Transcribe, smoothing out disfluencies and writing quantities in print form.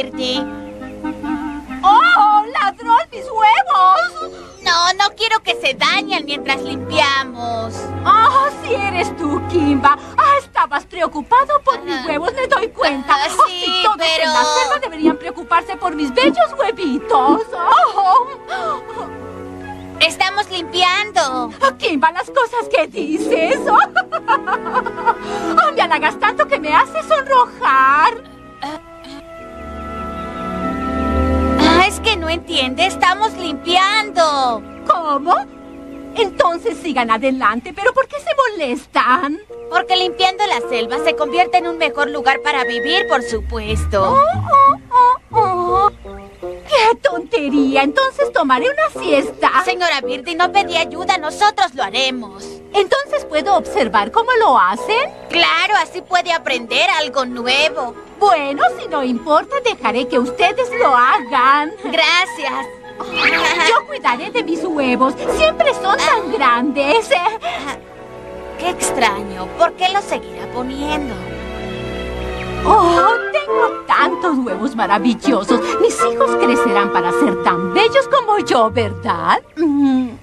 Birdie. ¡Oh, ladrón, mis huevos! No quiero que se dañen mientras limpiamos. ¡Ah, sí eres tú, Kimba! ¡Ah, estabas preocupado por mis huevos, me doy cuenta! Sí, sí, todos pero... en la selva deberían preocuparse por mis bellos huevitos. ¡Oh! ¡Estamos limpiando! Kimba, las cosas que dices. Oh, me halagas tanto que me hace sonrojar. Es que no entiende, estamos limpiando. ¿Cómo? Entonces sigan adelante, pero ¿por qué se molestan? Porque limpiando la selva se convierte en un mejor lugar para vivir, por supuesto. ¡Qué tontería! Entonces tomaré una siesta. Señora Birdie, no pedí ayuda, nosotros lo haremos. ¿Entonces puedo observar cómo lo hacen? Claro, así puede aprender algo nuevo. Bueno, si no importa, dejaré que ustedes lo hagan. Gracias. Yo cuidaré de mis huevos. Siempre son tan grandes. Qué extraño. ¿Por qué los seguirá poniendo? ¡Oh, tengo tantos huevos maravillosos! Mis hijos crecerán para ser tan bellos como yo, ¿verdad?